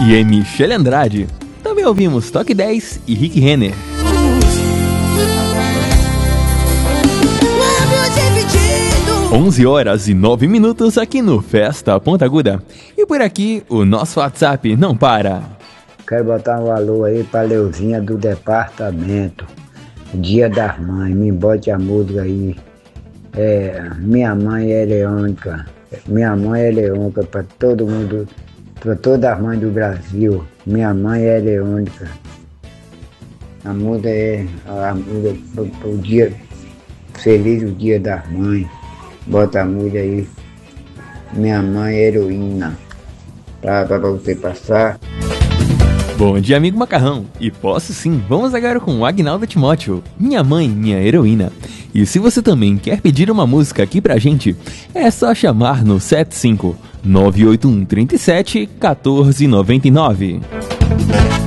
e é Michele Andrade. Também ouvimos Toque 10 e Rick Renner. 11h09 aqui no Festa Ponta Aguda. E por aqui o nosso WhatsApp não para. Quero botar um alô aí pra Leuzinha do departamento. Dia das Mães, me bote a música aí. Minha mãe é leônica. Minha mãe é leônica pra todo mundo, pra todas as mães do Brasil. Minha mãe é leônica. A música é pro dia feliz, o dia das mães. Bota a música aí. Minha mãe é heroína. Pra você passar. Bom dia, amigo Macarrão. E posso sim, vamos agora com o Agnaldo Timóteo, Minha Mãe, Minha Heroína. E se você também quer pedir uma música aqui pra gente, é só chamar no 75 981 37 1499.